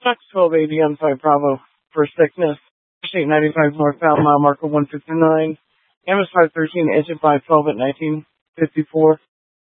Fox 1280 on 5 Bravo for sickness. State 95 northbound, mile marker 159. MS 513, engine 512 at 1954.